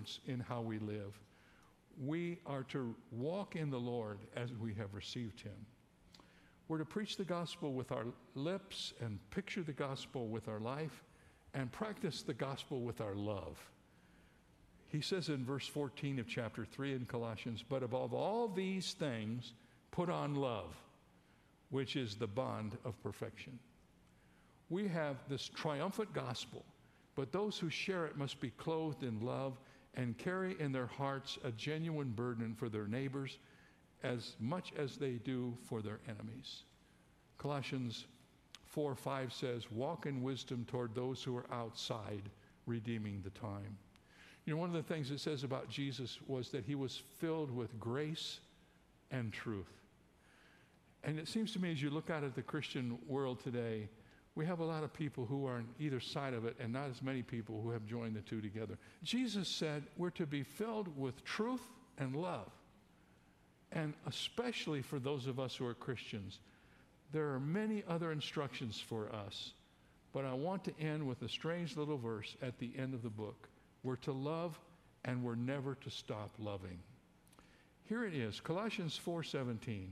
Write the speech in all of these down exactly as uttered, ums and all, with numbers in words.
difference in how we live. We are to walk in the Lord as we have received him. We're to preach the gospel with our lips and picture the gospel with our life and practice the gospel with our love. He says in verse fourteen of chapter three in Colossians, but above all these things, put on love, which is the bond of perfection. We have this triumphant gospel, but those who share it must be clothed in love and carry in their hearts a genuine burden for their neighbors as much as they do for their enemies. Colossians four five says, walk in wisdom toward those who are outside, redeeming the time. You know, one of the things it says about Jesus was that he was filled with grace and truth. And it seems to me as you look out at the Christian world today, we have a lot of people who are on either side of it and not as many people who have joined the two together. Jesus said we're to be filled with truth and love. And especially for those of us who are Christians, there are many other instructions for us. But I want to end with a strange little verse at the end of the book. We're to love and we're never to stop loving. Here it is, Colossians four seventeen.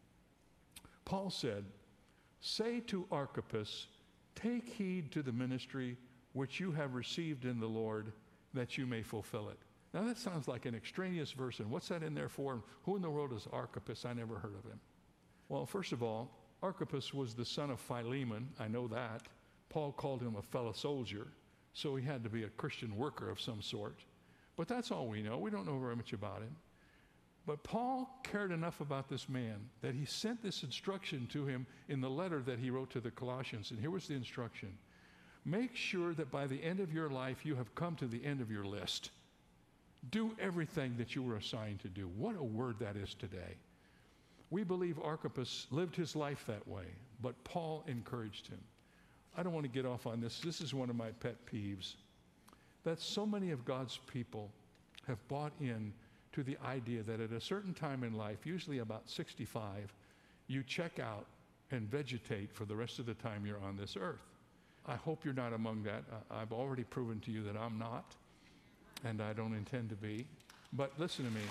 Paul said, say to Archippus, take heed to the ministry which you have received in the Lord, that you may fulfill it. Now that sounds like an extraneous verse, and what's that in there for? Who in the world is Archippus? I never heard of him. Well, first of all, Archippus was the son of Philemon. I know that. Paul called him a fellow soldier, so he had to be a Christian worker of some sort. But that's all we know. We don't know very much about him. But Paul cared enough about this man that he sent this instruction to him in the letter that he wrote to the Colossians. And here was the instruction. Make sure that by the end of your life, you have come to the end of your list. Do everything that you were assigned to do. What a word that is today. We believe Archippus lived his life that way, but Paul encouraged him. I don't want to get off on this. This is one of my pet peeves. That so many of God's people have bought in to the idea that at a certain time in life, usually about sixty-five, you check out and vegetate for the rest of the time you're on this earth. I hope you're not among that. I've already proven to you that I'm not, and I don't intend to be. But listen to me.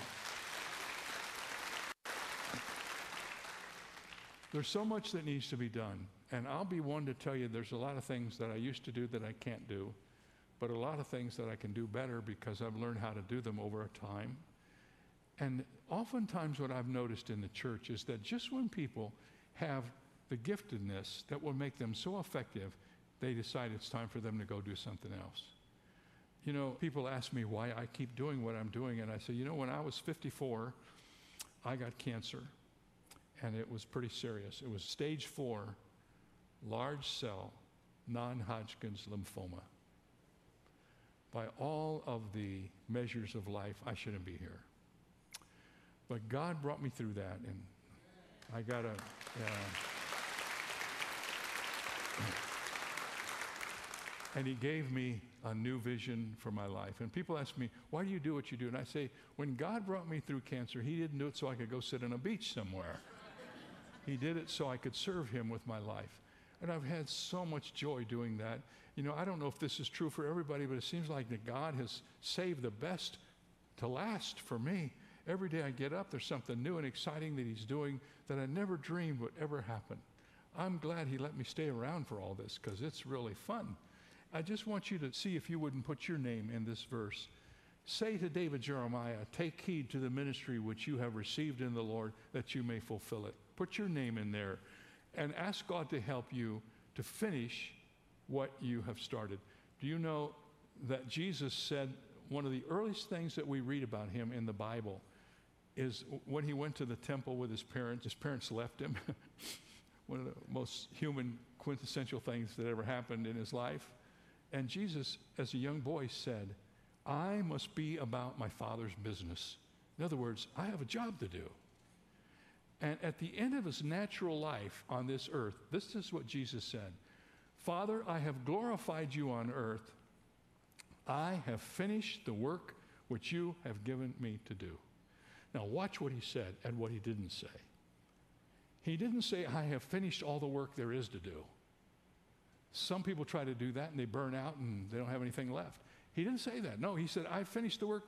There's so much that needs to be done, and I'll be one to tell you there's a lot of things that I used to do that I can't do, but a lot of things that I can do better because I've learned how to do them over a time. And oftentimes what I've noticed in the church is that just when people have the giftedness that will make them so effective, they decide it's time for them to go do something else. You know, people ask me why I keep doing what I'm doing, and I say, you know, when I was fifty-four, I got cancer, and it was pretty serious. It was stage four, large cell, non-Hodgkin's lymphoma. By all of the measures of life, I shouldn't be here. But God brought me through that, and I got to, yeah. And he gave me a new vision for my life. And people ask me, why do you do what you do? And I say, when God brought me through cancer, he didn't do it so I could go sit on a beach somewhere. He did it so I could serve him with my life. And I've had so much joy doing that. You know, I don't know if this is true for everybody, but it seems like that God has saved the best to last for me. Every day I get up, there's something new and exciting that he's doing that I never dreamed would ever happen. I'm glad he let me stay around for all this because it's really fun. I just want you to see if you wouldn't put your name in this verse. Say to David Jeremiah, take heed to the ministry which you have received in the Lord, that you may fulfill it. Put your name in there and ask God to help you to finish what you have started. Do you know that Jesus said one of the earliest things that we read about him in the Bible is when he went to the temple with his parents. His parents left him. One of the most human quintessential things that ever happened in his life. And Jesus, as a young boy, said, I must be about my Father's business. In other words, I have a job to do. And at the end of his natural life on this earth, this is what Jesus said. Father, I have glorified you on earth. I have finished the work which you have given me to do. Now watch what he said and what he didn't say. He didn't say, I have finished all the work there is to do. Some people try to do that and they burn out and they don't have anything left. He didn't say that. No, he said, I've finished the work